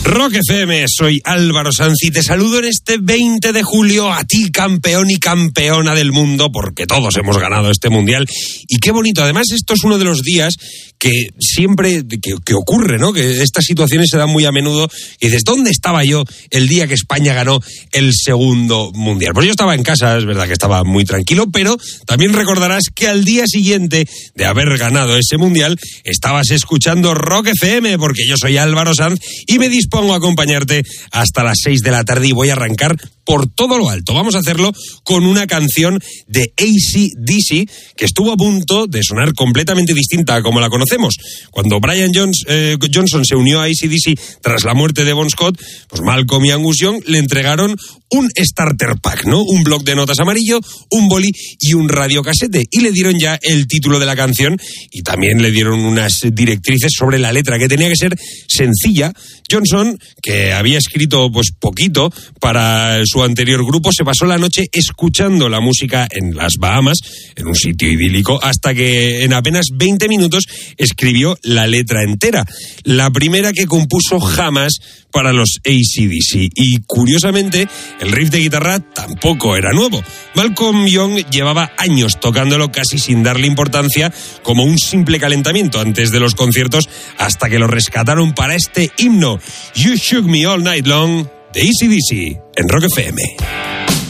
Rock FM, soy Álvaro Sanz y te saludo en este 20 de julio a ti, campeón y campeona del mundo, porque todos hemos ganado este mundial. Y qué bonito, además esto es uno de los días que siempre que ocurre, ¿no? Que estas situaciones se dan muy a menudo y dices, ¿dónde estaba yo el día que España ganó el segundo mundial? Pues yo estaba en casa, es verdad que estaba muy tranquilo, pero también recordarás que al día siguiente de haber ganado ese mundial estabas escuchando Rock FM, porque yo soy Álvaro Sanz y me dispongo a acompañarte hasta las 6 de la tarde y voy a arrancar por todo lo alto. Vamos a hacerlo con una canción de AC/DC que estuvo a punto de sonar completamente distinta a como la conocemos. Cuando Brian Johnson se unió a AC/DC tras la muerte de Bon Scott, pues Malcolm y Angus Young le entregaron un starter pack, ¿no? Un bloc de notas amarillo, un boli y un radiocasete, y le dieron ya el título de la canción y también le dieron unas directrices sobre la letra, que tenía que ser sencilla. Johnson, que había escrito pues poquito para su anterior grupo, se pasó la noche escuchando la música en las Bahamas, en un sitio idílico, hasta que en apenas 20 minutos escribió la letra entera, la primera que compuso jamás para los AC/DC. Y curiosamente, el riff de guitarra tampoco era nuevo. Malcolm Young llevaba años tocándolo casi sin darle importancia, como un simple calentamiento antes de los conciertos, hasta que lo rescataron para este himno, You Shook Me All Night Long, de AC/DC, en Rock FM.